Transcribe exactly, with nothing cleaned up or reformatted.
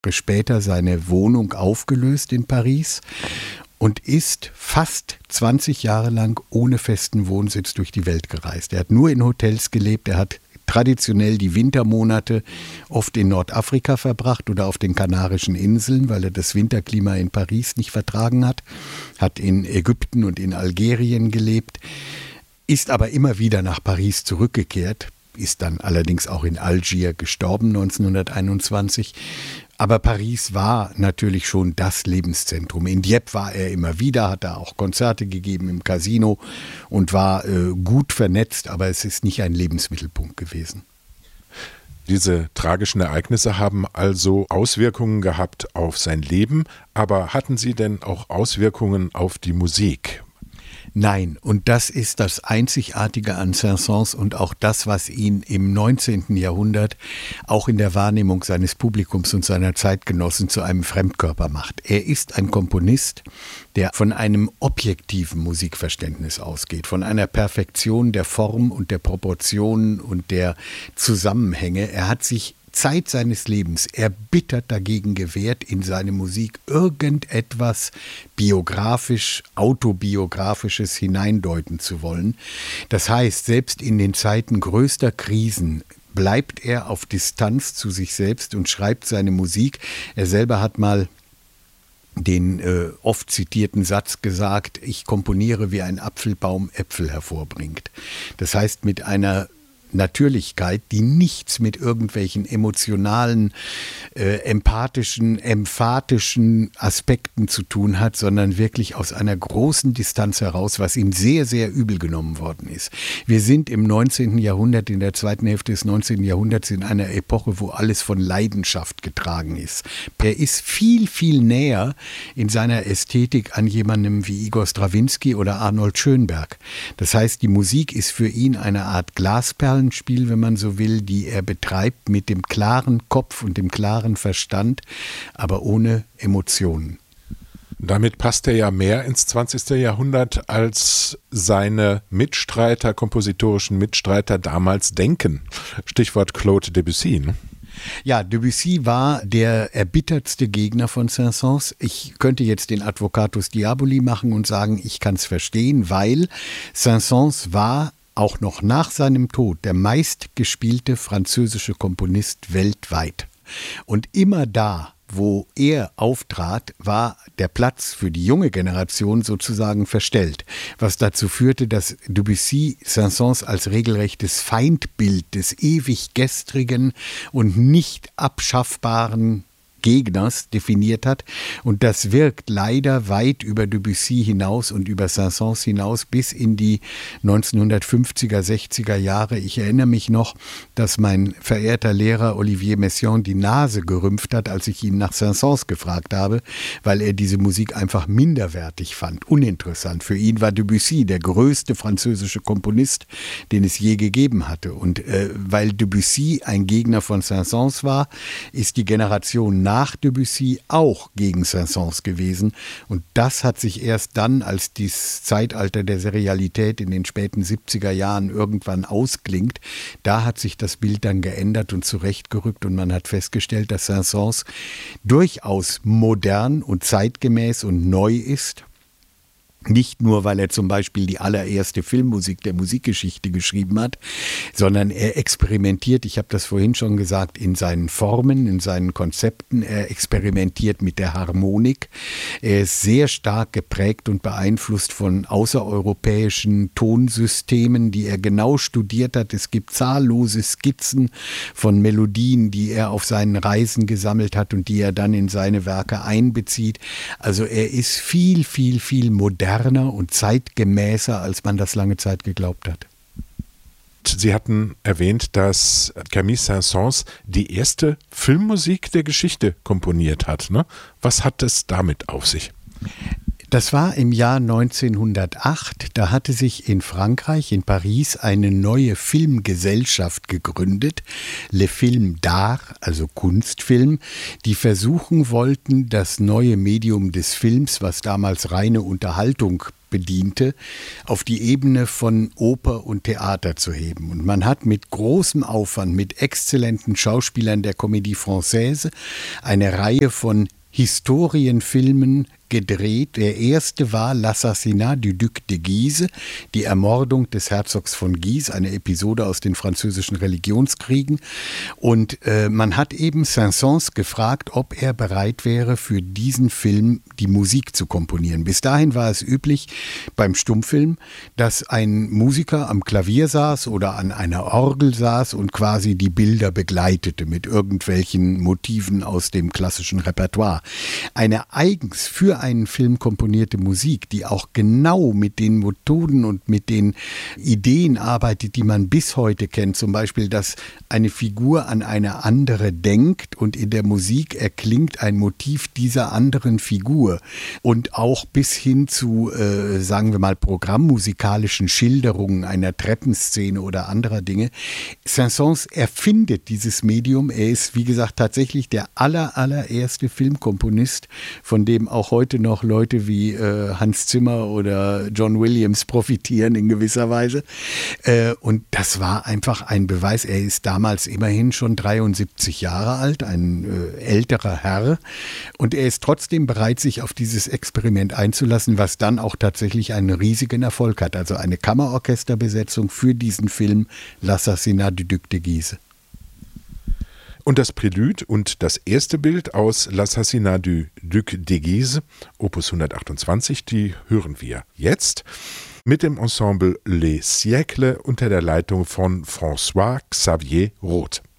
später seine Wohnung aufgelöst in Paris und ist fast zwanzig Jahre lang ohne festen Wohnsitz durch die Welt gereist. Er hat nur in Hotels gelebt, er hat traditionell die Wintermonate oft in Nordafrika verbracht oder auf den Kanarischen Inseln, weil er das Winterklima in Paris nicht vertragen hat, hat in Ägypten und in Algerien gelebt, ist aber immer wieder nach Paris zurückgekehrt, ist dann allerdings auch in Algier gestorben neunzehnhunderteinundzwanzig. Aber Paris war natürlich schon das Lebenszentrum. In Dieppe war er immer wieder, hat er auch Konzerte gegeben im Casino und war äh, gut vernetzt, aber es ist nicht ein Lebensmittelpunkt gewesen. Diese tragischen Ereignisse haben also Auswirkungen gehabt auf sein Leben, aber hatten sie denn auch Auswirkungen auf die Musik? Nein, und das ist das Einzigartige an Saint-Saëns und auch das, was ihn im neunzehnten Jahrhundert auch in der Wahrnehmung seines Publikums und seiner Zeitgenossen zu einem Fremdkörper macht. Er ist ein Komponist, der von einem objektiven Musikverständnis ausgeht, von einer Perfektion der Form und der Proportionen und der Zusammenhänge. Er hat sich Zeit seines Lebens erbittert dagegen gewehrt, in seine Musik irgendetwas biografisch, autobiografisches hineindeuten zu wollen. Das heißt, selbst in den Zeiten größter Krisen bleibt er auf Distanz zu sich selbst und schreibt seine Musik. Er selber hat mal den äh, oft zitierten Satz gesagt, ich komponiere wie ein Apfelbaum Äpfel hervorbringt. Das heißt, mit einer Natürlichkeit, die nichts mit irgendwelchen emotionalen, äh, empathischen, emphatischen Aspekten zu tun hat, sondern wirklich aus einer großen Distanz heraus, was ihm sehr, sehr übel genommen worden ist. Wir sind im neunzehnten Jahrhundert, in der zweiten Hälfte des neunzehnten Jahrhunderts in einer Epoche, wo alles von Leidenschaft getragen ist. Er ist viel, viel näher in seiner Ästhetik an jemandem wie Igor Strawinski oder Arnold Schönberg. Das heißt, die Musik ist für ihn eine Art Glasperlen, Spiel, wenn man so will, die er betreibt mit dem klaren Kopf und dem klaren Verstand, aber ohne Emotionen. Damit passt er ja mehr ins zwanzigste Jahrhundert, als seine Mitstreiter, kompositorischen Mitstreiter damals denken. Stichwort Claude Debussy, ne? Ja, Debussy war der erbittertste Gegner von Saint-Saëns. Ich könnte jetzt den Advocatus Diaboli machen und sagen, ich kann es verstehen, weil Saint-Saëns war auch noch nach seinem Tod der meistgespielte französische Komponist weltweit. Und immer da, wo er auftrat, war der Platz für die junge Generation sozusagen verstellt, was dazu führte, dass Debussy Saint-Saëns als regelrechtes Feindbild des ewig gestrigen und nicht abschaffbaren Gegners definiert hat, und das wirkt leider weit über Debussy hinaus und über Saint-Saëns hinaus bis in die neunzehnhundertfünfziger, sechziger Jahre. Ich erinnere mich noch, dass mein verehrter Lehrer Olivier Messiaen die Nase gerümpft hat, als ich ihn nach Saint-Saëns gefragt habe, weil er diese Musik einfach minderwertig fand, uninteressant. Für ihn war Debussy der größte französische Komponist, den es je gegeben hatte. Und äh, weil Debussy ein Gegner von Saint-Saëns war, ist die Generation nach nach Debussy auch gegen Saint-Saëns gewesen. Und das hat sich erst dann, als das Zeitalter der Serialität in den späten siebziger Jahren irgendwann ausklingt, da hat sich das Bild dann geändert und zurechtgerückt und man hat festgestellt, dass Saint-Saëns durchaus modern und zeitgemäß und neu ist. Nicht nur, weil er zum Beispiel die allererste Filmmusik der Musikgeschichte geschrieben hat, sondern er experimentiert, ich habe das vorhin schon gesagt, in seinen Formen, in seinen Konzepten. Er experimentiert mit der Harmonik. Er ist sehr stark geprägt und beeinflusst von außereuropäischen Tonsystemen, die er genau studiert hat. Es gibt zahllose Skizzen von Melodien, die er auf seinen Reisen gesammelt hat und die er dann in seine Werke einbezieht. Also er ist viel, viel, viel moderner und zeitgemäßer, als man das lange Zeit geglaubt hat. Sie hatten erwähnt, dass Camille Saint-Saëns die erste Filmmusik der Geschichte komponiert hat, ne? Was hat es damit auf sich? Das war im Jahr neunzehnhundertacht. Da hatte sich in Frankreich, in Paris, eine neue Filmgesellschaft gegründet, Le Film d'Art, also Kunstfilm, die versuchen wollten, das neue Medium des Films, was damals reine Unterhaltung bediente, auf die Ebene von Oper und Theater zu heben. Und man hat mit großem Aufwand, mit exzellenten Schauspielern der Comédie Française eine Reihe von Historienfilmen gedreht. Der erste war L'Assassinat du Duc de Guise, die Ermordung des Herzogs von Guise, eine Episode aus den französischen Religionskriegen. Und äh, man hat eben Saint-Saëns gefragt, ob er bereit wäre, für diesen Film die Musik zu komponieren. Bis dahin war es üblich beim Stummfilm, dass ein Musiker am Klavier saß oder an einer Orgel saß und quasi die Bilder begleitete mit irgendwelchen Motiven aus dem klassischen Repertoire. Eine eigens für einen Film komponierte Musik, die auch genau mit den Methoden und mit den Ideen arbeitet, die man bis heute kennt. Zum Beispiel, dass eine Figur an eine andere denkt und in der Musik erklingt ein Motiv dieser anderen Figur. Und auch bis hin zu, äh, sagen wir mal, programmmusikalischen Schilderungen einer Treppenszene oder anderer Dinge. Saint-Saëns erfindet dieses Medium. Er ist, wie gesagt, tatsächlich der aller, allererste Filmkomponist, von dem auch heute noch Leute wie äh, Hans Zimmer oder John Williams profitieren in gewisser Weise. Äh, und das war einfach ein Beweis. Er ist damals immerhin schon dreiundsiebzig Jahre alt, ein äh, älterer Herr. Und er ist trotzdem bereit, sich auf dieses Experiment einzulassen, was dann auch tatsächlich einen riesigen Erfolg hat. Also eine Kammerorchesterbesetzung für diesen Film L'Assassinat du Duc de Guise. Und das Prälude und das erste Bild aus L'Assassinat du Duc de Guise, Opus hundertachtundzwanzig, die hören wir jetzt mit dem Ensemble Les Siècles unter der Leitung von François Xavier Roth.